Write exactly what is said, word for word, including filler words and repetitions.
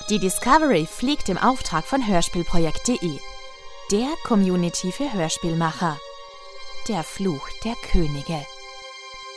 Die Discovery fliegt im Auftrag von Hörspielprojekt punkt de, der Community für Hörspielmacher. Der Fluch der Könige.